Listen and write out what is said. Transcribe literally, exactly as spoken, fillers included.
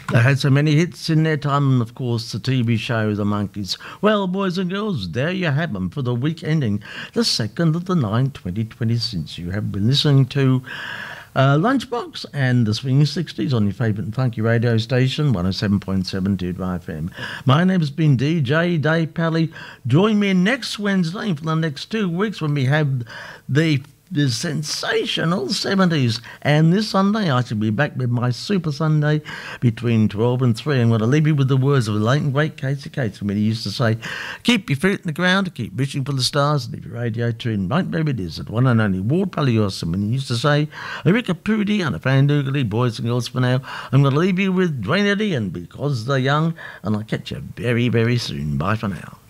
They had so many hits in their time, and of course the T V show The Monkees. Well, boys and girls, there you have them for the week ending the second of the ninth, twenty twenty, since you have been listening to uh, Lunchbox and the Swinging sixties on your favourite funky radio station, one oh seven point seven Deirdre F M. My name has been D J Dave Pally. Join me next Wednesday for the next two weeks when we have the the sensational seventies, and this Sunday I shall be back with my Super Sunday between twelve and three. I'm going to leave you with the words of the late and great Casey Kasem when he used to say, keep your feet in the ground, keep wishing for the stars, and if your radio tune right where it is, at one and only Ward Paliosum, and he used to say, Erika Pudi and a fan doogly, boys and girls. For now, I'm going to leave you with Dwayne Eddy and Because They're Young, and I'll catch you very very soon. Bye for now.